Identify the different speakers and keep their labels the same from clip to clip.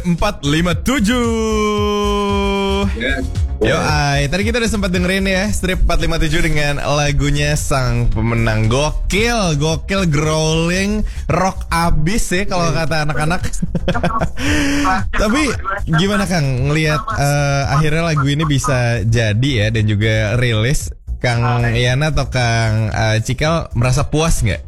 Speaker 1: Strip 457. Yo, tadi kita udah sempat dengerin ya Strip 457 dengan lagunya sang pemenang. Gokil, growling, rock abis ya kalau kata anak-anak. Tapi gimana Kang ngelihat akhirnya lagu ini bisa jadi ya dan juga rilis? Kang Yana atau Kang Cikal merasa puas nggak?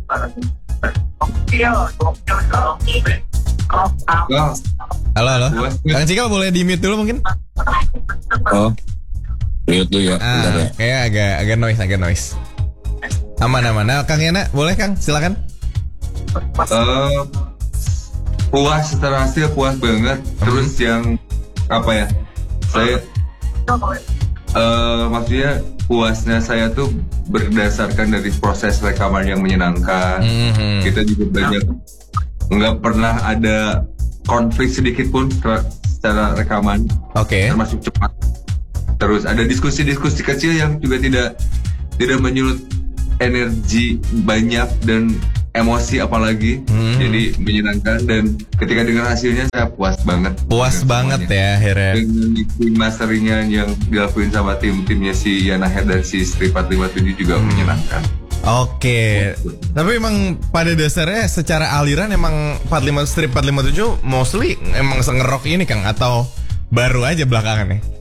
Speaker 1: Halo. Kang Cikal boleh di mute dulu mungkin?
Speaker 2: Oh, mute dulu ya.
Speaker 1: Kayak agak noise. Aman. Nah, Kang Yana, boleh Kang? Silakan.
Speaker 2: Puas setelah hasil, puas banget. Terus yang apa ya? Saya maksudnya puasnya saya tuh berdasarkan dari proses rekaman yang menyenangkan. Kita juga banyak nggak pernah ada konflik sedikit pun secara rekaman. Termasuk cepat. Terus ada diskusi-diskusi kecil yang juga tidak menyulut energi banyak dan emosi apalagi. Jadi menyenangkan dan ketika dengar hasilnya saya puas banget.
Speaker 1: Puas banget ya akhirnya.
Speaker 2: Dengan mixing masteringnya yang dilakuin sama tim-timnya si Yana Head dan si Strip 457 juga menyenangkan.
Speaker 1: Tapi emang pada dasarnya secara aliran emang Strip 457 mostly emang nge-rock ini Kang atau baru aja belakangan nih?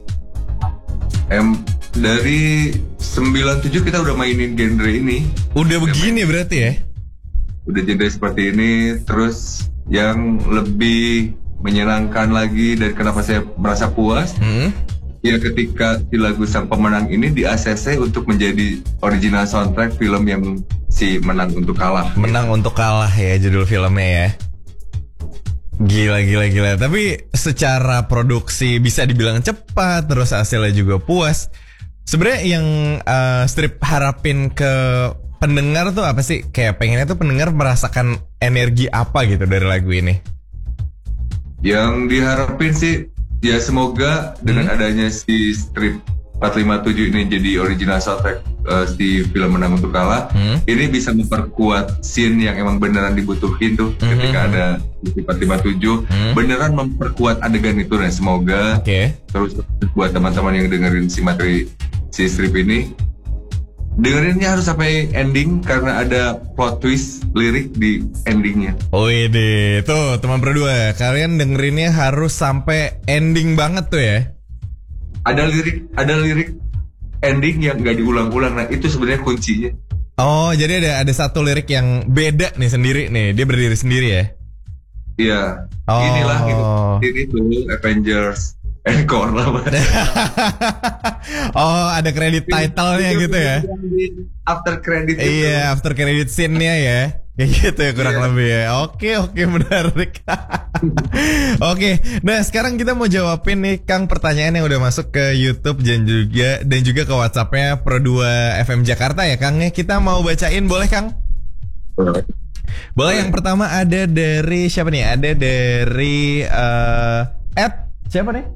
Speaker 2: Dari 97 kita udah mainin genre ini.
Speaker 1: Udah begini berarti ya?
Speaker 2: Udah genre seperti ini. Terus yang lebih menyenangkan lagi dan kenapa saya merasa puas ya ketika di lagu sang pemenang ini di ACC untuk menjadi original soundtrack film yang si Menang Untuk Kalah. Menang
Speaker 1: Untuk Kalah ya judul filmnya ya. Gila. Tapi secara produksi bisa dibilang cepat, terus hasilnya juga puas. Sebenarnya yang Strip harapin ke pendengar tuh apa sih? Kayak pengennya tuh pendengar merasakan energi apa gitu dari lagu ini?
Speaker 2: Yang diharapin sih ya semoga dengan adanya si Strip 457 ini jadi original soundtrack di film Menang Untuk Kalah, ini bisa memperkuat scene yang emang beneran dibutuhin tuh ketika ada Strip 457, beneran memperkuat adegan itu dan semoga terus buat teman-teman yang dengerin si materi si Strip ini dengerinnya harus sampai ending karena ada plot twist lirik di endingnya.
Speaker 1: Wih, tuh teman berdua, kalian dengerinnya harus sampai ending banget tuh ya.
Speaker 2: Ada lirik ending yang gak diulang-ulang. Nah itu sebenarnya kuncinya.
Speaker 1: Oh, jadi ada satu lirik yang beda nih sendiri nih, dia berdiri sendiri ya.
Speaker 2: Iya. Inilah ini tuh Avengers Encore lah.
Speaker 1: Ada kredit title-nya gitu ya.
Speaker 2: After credit.
Speaker 1: Iya, after credit scene-nya ya. Kayak gitu ya kurang lebih ya. Oke, menarik. Nah sekarang kita mau jawabin nih Kang pertanyaan yang udah masuk ke YouTube dan juga ke WhatsApp-nya Pro2 FM Jakarta ya Kang. Kita mau bacain boleh Kang? Boleh. Yang pertama ada dari siapa nih? Ada dari siapa nih?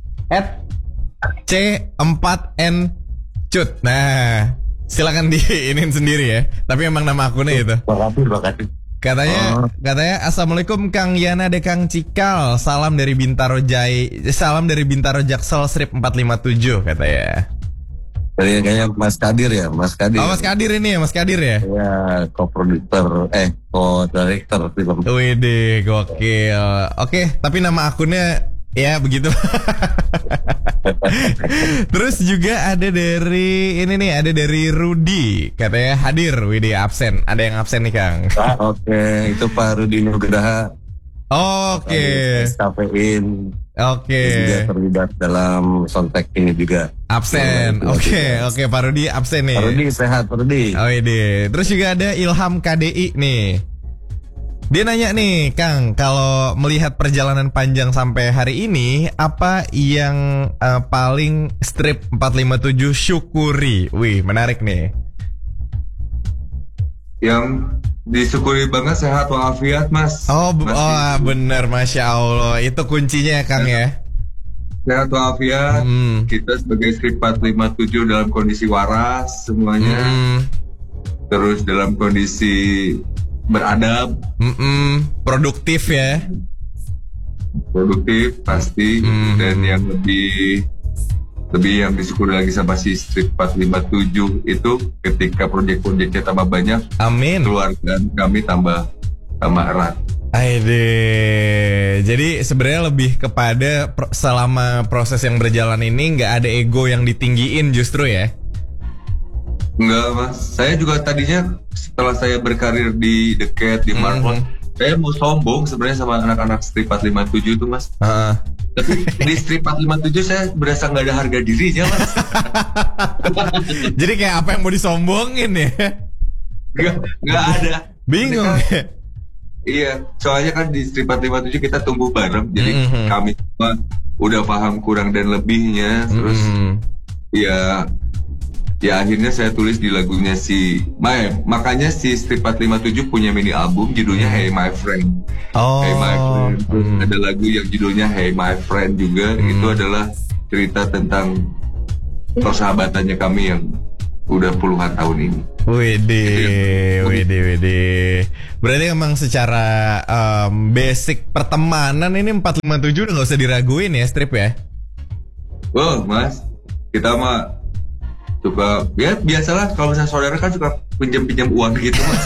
Speaker 1: C4N Cut. Nah, silakan diinin sendiri ya. Tapi emang nama akunnya itu. Katanya Assalamualaikum Kang Yana de Kang Cikal. Salam dari Bintaro Jaksel Strip 457 katanya.
Speaker 2: Kayaknya Mas Kadir ya, Mas Kadir.
Speaker 1: Oh, Mas Kadir ini ya, Mas Kadir ya?
Speaker 2: Ya, co-producer, co-director film.
Speaker 1: Wih, gokil. Tapi nama akunnya ya begitu. Terus juga ada dari ini nih, ada dari Rudi katanya hadir, Widi absen. Ada yang absen nih Kang.
Speaker 2: Itu Pak Rudi Nugraha. Kafein. Juga terlibat dalam soundtrack ini juga.
Speaker 1: Absen. Oke, Pak Rudi absen nih.
Speaker 2: Pak Rudi sehat, Pak Rudi.
Speaker 1: Terus juga ada Ilham KDI nih. Dia nanya nih, Kang, kalau melihat perjalanan panjang sampai hari ini, apa yang paling Strip 457 syukuri? Wih, menarik nih.
Speaker 2: Yang disyukuri banget sehat walafiat, Mas.
Speaker 1: Bener, Masya Allah. Itu kuncinya ya, Kang ya.
Speaker 2: Sehat walafiat. Kita sebagai Strip 457 dalam kondisi waras semuanya. Terus dalam kondisi beradab,
Speaker 1: produktif ya.
Speaker 2: produktif pasti, dan yang lebih yang disyukuri lagi sama si Strip 457 itu ketika proyek-proyeknya tambah banyak,
Speaker 1: amin,
Speaker 2: keluarga kami tambah erat.
Speaker 1: Aide. Jadi sebenarnya lebih kepada selama proses yang berjalan ini nggak ada ego yang ditinggiin justru ya?
Speaker 2: Enggak mas, saya juga tadinya setelah saya berkarir di The Cat, di Marvel, saya mau sombong sebenarnya sama anak-anak Strip 457 itu mas. Tapi di Strip 457 saya berasa nggak ada harga dirinya mas.
Speaker 1: Jadi kayak apa yang mau disombongin ya?
Speaker 2: Nggak ada.
Speaker 1: Bingung.
Speaker 2: Iya, soalnya kan di Strip 457 kita tumbuh bareng, jadi kami semua udah paham kurang dan lebihnya, terus ya akhirnya saya tulis di lagunya makanya si Strip 457 punya mini album judulnya Hey My Friend. Hey My Friend. Terus ada lagu yang judulnya Hey My Friend juga. Itu adalah cerita tentang persahabatannya kami yang udah puluhan tahun ini.
Speaker 1: Wede. Berarti emang secara basic pertemanan ini 457 udah gak usah diraguin ya Strip ya?
Speaker 2: Oh mas, kita mah suka, ya biasalah kalau misalnya saudara kan suka pinjam uang gitu mas.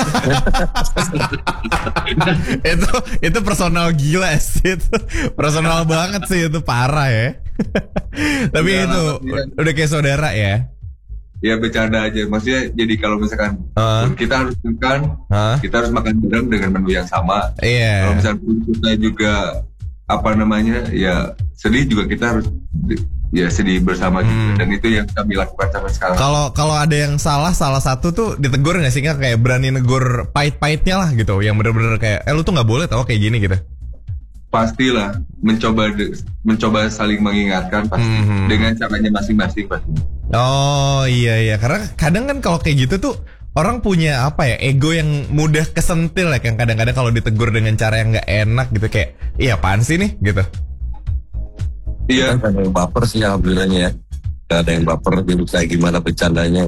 Speaker 1: itu personal gila sih, itu personal banget sih, itu parah ya. Tapi ya, itu udah kayak saudara ya.
Speaker 2: Ya bercanda aja, maksudnya jadi kalau misalkan kita harus makan, kita harus makan bareng dengan menu yang sama. Kalau misalkan kita juga ya sedih juga kita harus ya sedih bersama juga. Dan itu yang kami lakukan sampai sekarang.
Speaker 1: Kalau ada yang salah satu tuh ditegur nggak sih, kayak berani negur pahit-pahitnya lah gitu, yang bener-bener kayak lu tuh nggak boleh tau kayak gini gitu.
Speaker 2: Pastilah mencoba saling mengingatkan pasti dengan caranya masing-masing pasti.
Speaker 1: Oh iya, karena kadang kan kalau kayak gitu tuh orang punya ego yang mudah kesentil ya, yang kadang-kadang kalau ditegur dengan cara yang nggak enak gitu, kayak iya apaan sih nih gitu.
Speaker 2: Iya.
Speaker 3: Kan ada yang baper sih alhamdulillahnya ya. Gak ada yang baper, jadi kayak gimana bercandanya.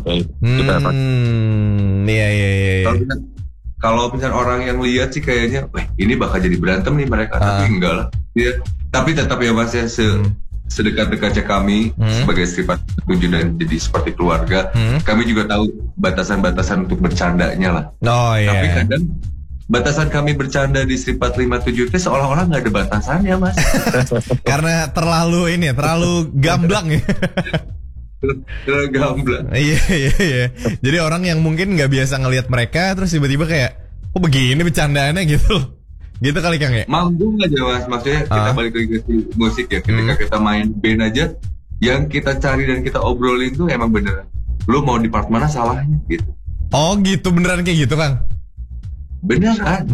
Speaker 1: Iya.
Speaker 2: Kalau misalnya orang yang lihat sih kayaknya, ini bakal jadi berantem nih mereka, tapi enggak lah. Ya, tapi tetap ya mas ya, sedekat-dekatnya kami sebagai Strip 457 dan jadi seperti keluarga, kami juga tahu batasan-batasan untuk bercandanya lah.
Speaker 1: Oh iya.
Speaker 2: Tapi kadang batasan kami bercanda di Strip 457 itu seolah-olah nggak ada batasannya mas.
Speaker 1: Karena terlalu gamblang ya.
Speaker 2: Terlalu gamblang.
Speaker 1: Iya. Jadi orang yang mungkin nggak biasa ngelihat mereka, terus tiba-tiba kayak, kok begini bercandaannya gitu loh. Gitu kali Kang ya?
Speaker 2: Manggung aja mas, maksudnya kita balik lagi ke musik ya. Ketika kita main band aja, yang kita cari dan kita obrolin tuh emang beneran, lu mau di part mana salahnya gitu. Oh gitu, beneran kayak gitu Kang? Beneran.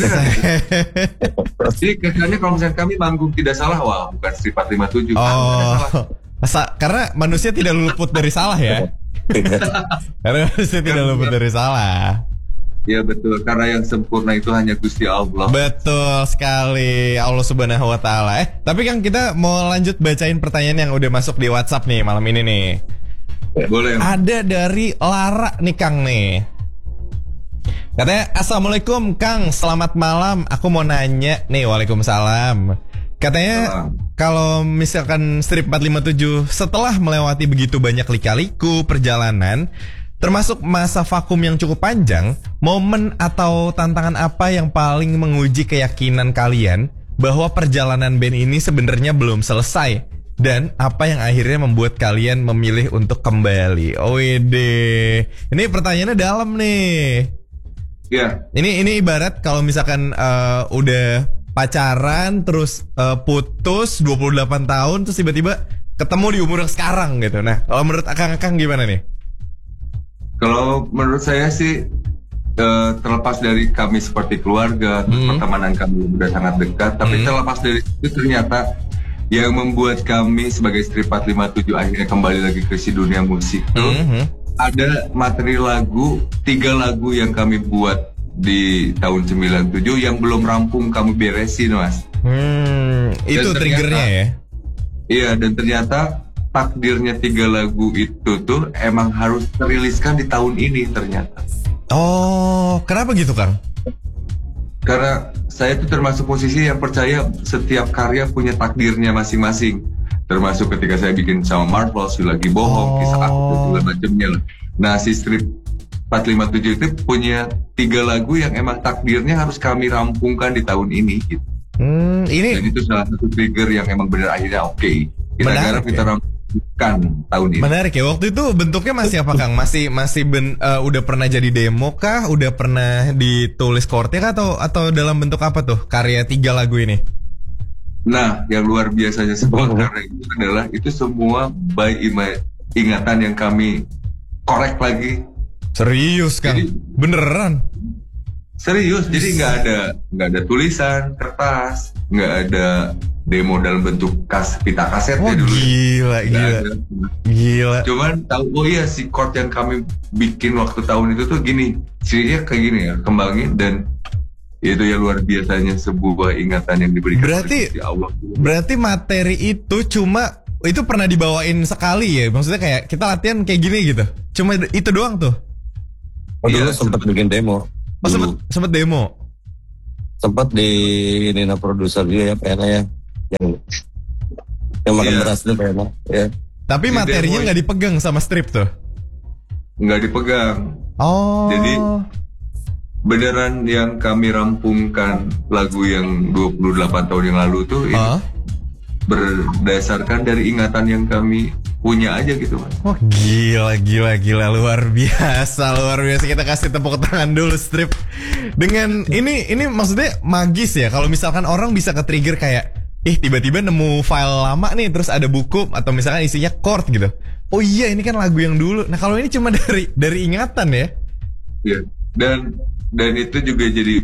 Speaker 2: Jadi kesannya kalau misalnya kami manggung tidak salah, wah bukan Strip 457. Karena manusia tidak luput dari salah ya. Karena manusia tidak luput dari salah. Ya betul, karena yang sempurna itu hanya Gusti Allah. Betul sekali, Allah Subhanahu wa Ta'ala. Tapi Kang, kita mau lanjut bacain pertanyaan yang udah masuk di WhatsApp nih malam ini nih. Boleh. Ada dari Lara nih Kang nih. Katanya, Assalamualaikum Kang, selamat malam. Aku mau nanya nih, waalaikumsalam. Katanya kalau misalkan Strip 457 setelah melewati begitu banyak lika-liku perjalanan, termasuk masa vakum yang cukup panjang, momen atau tantangan apa yang paling menguji keyakinan kalian bahwa perjalanan band ini sebenarnya belum selesai, dan apa yang akhirnya membuat kalian memilih untuk kembali? Wede, ini pertanyaannya dalam nih. Ya. Ini ibarat kalau misalkan udah pacaran terus putus 28 tahun terus tiba-tiba ketemu di umur yang sekarang gitu. Nah, kalau menurut Akang gimana nih? Kalau menurut saya sih terlepas dari kami seperti keluarga, pertemanan kami sudah sangat dekat, tapi terlepas dari itu ternyata yang membuat kami sebagai Strip 457 akhirnya kembali lagi ke si dunia musik tuh ada materi lagu, 3 lagu yang kami buat di tahun 97 yang belum rampung kami beresin mas. Itu triggernya ya? Iya, dan ternyata takdirnya 3 lagu itu tuh emang harus teriliskan di tahun ini ternyata. Oh, kenapa gitu Kang? Karena saya tuh termasuk posisi yang percaya setiap karya punya takdirnya masing-masing. Termasuk ketika saya bikin sama Marvel, lagi bohong, kisah aku dan segala macamnya lah. Nah, si strip 457 itu punya 3 lagu yang emang takdirnya harus kami rampungkan di tahun ini gitu.
Speaker 1: Ini
Speaker 2: Dan itu salah satu trigger yang emang benar akhirnya oke. Kita garap, kita rampungkan tahun ini.
Speaker 1: menarik ya. Waktu itu bentuknya masih apa Kang? Udah pernah jadi demo kah? Udah pernah ditulis chordnya kah? Atau dalam bentuk apa tuh karya 3 lagu ini?
Speaker 2: Nah, yang luar biasanya semua karena itu adalah itu semua by ingatan yang kami korek lagi.
Speaker 1: Serius Kang?
Speaker 2: Jadi,
Speaker 1: beneran?
Speaker 2: Serius, jadi nggak ada tulisan, kertas, nggak ada demo dalam bentuk pita kasetnya dulu.
Speaker 1: Gila.
Speaker 2: Cuman tahu, oh iya si chord yang kami bikin waktu tahun itu tuh gini, cirinya kayak gini ya, kembangin dan itu ya luar biasanya sebuah ingatan yang diberikan oleh Allah.
Speaker 1: Berarti materi itu itu pernah dibawain sekali ya? Maksudnya kayak kita latihan kayak gini gitu? Cuma itu doang tuh?
Speaker 3: Dulu sempat bikin demo.
Speaker 1: Sempet demo?
Speaker 3: Sempat di Nina produser dia ya, PNA ya. Yang makan beras itu PNA ya.
Speaker 1: Tapi materinya nggak dipegang sama strip tuh?
Speaker 2: Nggak dipegang.
Speaker 1: Oh.
Speaker 2: Jadi beneran yang kami rampungkan lagu yang 28 tahun yang lalu tuh ini berdasarkan dari ingatan yang kami punya aja gitu Mas.
Speaker 1: Oh gila luar biasa kita kasih tepuk tangan dulu strip. Dengan ini maksudnya magis ya kalau misalkan orang bisa ke-trigger kayak tiba-tiba nemu file lama nih terus ada buku atau misalkan isinya chord gitu. Oh iya ini kan lagu yang dulu. Nah kalau ini cuma dari ingatan ya.
Speaker 2: Iya. Dan itu juga jadi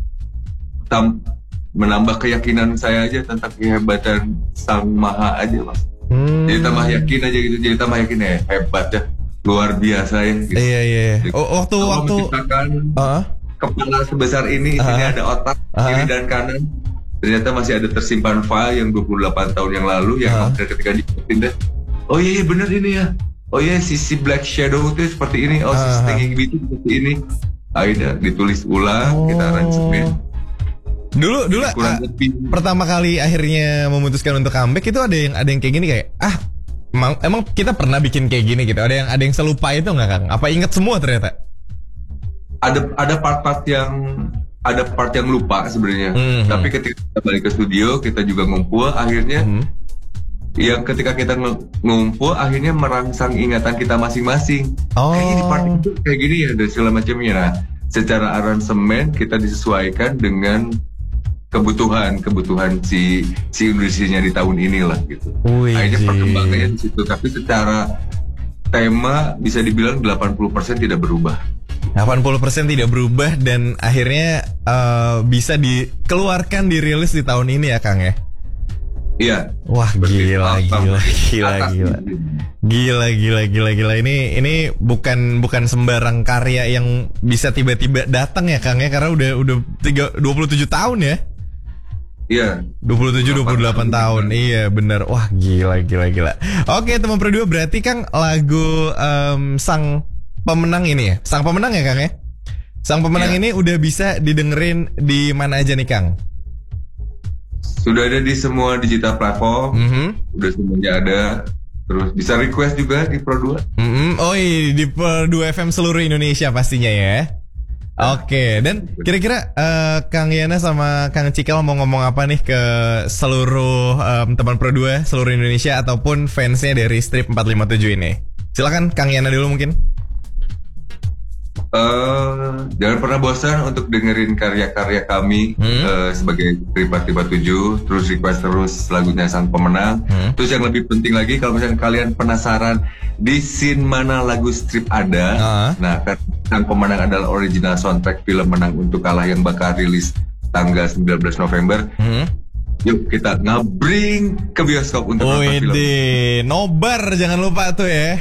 Speaker 2: menambah keyakinan saya aja tentang kehebatan Sang Maha aja Mas. Jadi tambah yakin aja gitu, jadi tambah yakin ya hebat ya, luar biasa ya. Gitu.
Speaker 1: Iya. Waktu
Speaker 2: menciptakan kepala sebesar ini, isinya ada otak kiri dan kanan. Ternyata masih ada tersimpan file yang 28 tahun yang lalu yang ketika dipindah. Oh iya bener ini ya. Oh iya si Black Shadow itu seperti ini. Oh si Stinging Bee itu seperti ini. Akhirnya ditulis ulang, kita aransemen.
Speaker 1: Dulu pertama kali akhirnya memutuskan untuk comeback itu ada yang kayak gini kayak emang kita pernah bikin kayak gini gitu. Ada yang selupa itu nggak Kang? Apa inget semua ternyata?
Speaker 2: Ada part yang lupa sebenarnya. Tapi ketika kita balik ke studio kita juga ngumpul akhirnya. Yang ketika kita ngumpul akhirnya merangsang ingatan kita masing-masing. Kayaknya di part itu kayak gini ya dan segala macamnya. Nah, secara aransemen kita disesuaikan dengan kebutuhan si Indonesianya di tahun inilah gitu. Akhirnya perkembangannya di situ. Tapi secara tema bisa dibilang 80% tidak berubah.
Speaker 1: 80% tidak berubah dan akhirnya bisa dikeluarkan dirilis di tahun ini ya Kang ya.
Speaker 2: Iya.
Speaker 1: Wah gila. Ini bukan sembarang karya yang bisa tiba-tiba datang ya Kang ya karena udah 27 tahun ya.
Speaker 2: Iya.
Speaker 1: 27-28 tahun. Iya benar. Wah gila. Oke teman berdua berarti Kang lagu Sang Pemenang ini ya. Sang Pemenang ya Kang ya. Sang Pemenang ini udah bisa didengerin di mana aja nih Kang?
Speaker 2: Sudah ada di semua digital platform. Udah semuanya ada. Terus bisa request juga di Pro 2.
Speaker 1: Oh iya di Pro 2 FM seluruh Indonesia pastinya ya. Oke. Dan kira-kira Kang Yana sama Kang Cikel mau ngomong apa nih ke seluruh teman Pro 2 seluruh Indonesia ataupun fansnya dari Strip 457 ini? Silakan Kang Yana dulu mungkin.
Speaker 2: Jangan pernah bosan untuk dengerin karya-karya kami sebagai Strip 457. Terus request terus lagunya Sang Pemenang. Terus yang lebih penting lagi kalau misalnya kalian penasaran di scene mana lagu Strip ada, nah Sang Pemenang adalah original soundtrack film Menang Untuk Kalah yang bakal rilis tanggal 19 November. Yuk kita ngabring ke bioskop untuk nonton film.
Speaker 1: Nobar jangan lupa tuh ya.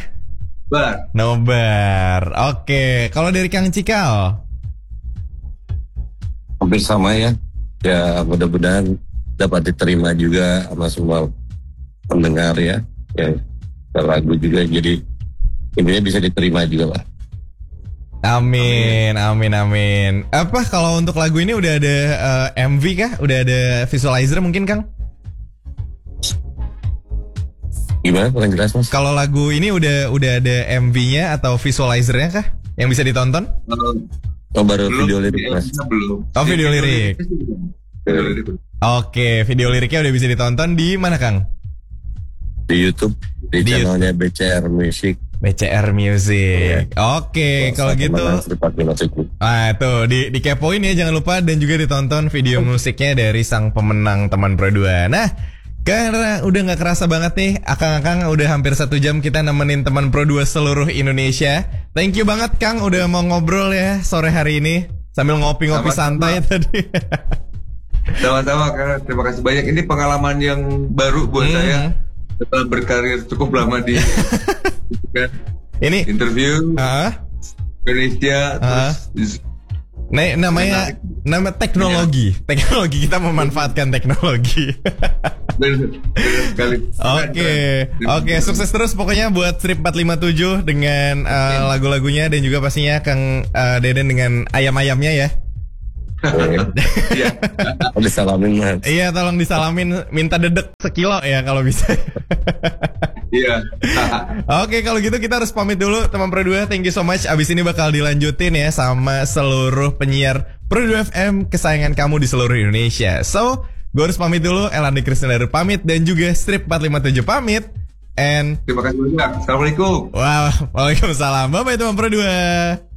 Speaker 1: Nobar. Oke, kalau dari Kang Cikal?
Speaker 3: Hampir sama ya. Ya mudah-mudahan dapat diterima juga sama semua pendengar ya. Yang lagu juga jadi intinya bisa diterima juga lah.
Speaker 1: Amin, amin, amin. Apa kalau untuk lagu ini udah ada MV kah? Udah ada visualizer mungkin, Kang?
Speaker 3: Gimana? Kurang jelas, Mas.
Speaker 1: Kalau lagu ini udah ada MV-nya atau visualizernya kah? Yang bisa ditonton?
Speaker 3: Oh, baru video lirik, Mas.
Speaker 2: Belum.
Speaker 1: Oh, video lirik.
Speaker 2: Video lirik.
Speaker 1: Oke, video liriknya udah bisa ditonton di mana, Kang?
Speaker 3: Di YouTube, di channelnya BCR Music.
Speaker 1: BCR Music. Oke, kalau gitu. Tuh dikepoin ya, jangan lupa, dan juga ditonton video musiknya dari sang pemenang teman Pro 2. Nah, karena udah gak kerasa banget nih, Akang udah hampir 1 jam kita nemenin teman Pro 2 seluruh Indonesia. Thank you banget, Kang, udah mau ngobrol ya sore hari ini sambil ngopi-ngopi santai tadi.
Speaker 2: Sama-sama, Kang. Terima kasih banyak. Ini pengalaman yang baru buat saya. Setelah berkarir cukup lama di ini interview Indonesia, terus
Speaker 1: nama teknologi kita memanfaatkan teknologi. Oke, sukses terus pokoknya buat Strip 457 dengan lagu-lagunya, dan juga pastinya Kang Deden dengan ayam-ayamnya ya.
Speaker 3: Iya. Disalamin, Mas.
Speaker 1: Iya, tolong disalamin, minta dedek sekilo ya kalau bisa.
Speaker 2: Iya.
Speaker 1: Oke, kalau gitu kita harus pamit dulu teman Pro 2. Thank you so much. Abis ini bakal dilanjutin ya sama seluruh penyiar Pro 2 FM kesayangan kamu di seluruh Indonesia. So, gue harus pamit dulu. Elandi Krisnandar pamit, dan juga Strip 457 pamit. And
Speaker 2: terima kasih banyak. Assalamualaikum.
Speaker 1: Waalaikumsalam. Bye bye teman Pro 2.